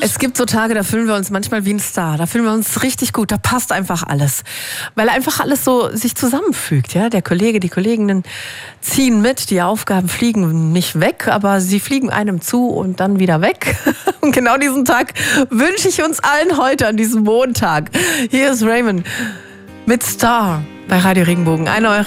Es gibt so Tage, da fühlen wir uns manchmal wie ein Star. Da fühlen wir uns richtig gut. Da passt einfach alles. Weil einfach alles so sich zusammenfügt. Ja? Der Kollege, die Kolleginnen ziehen mit. Die Aufgaben fliegen nicht weg, aber sie fliegen einem zu und dann wieder weg. Und genau diesen Tag wünsche ich uns allen heute an diesem Montag. Hier ist Raymond mit Star bei Radio Regenbogen. 1 Euro.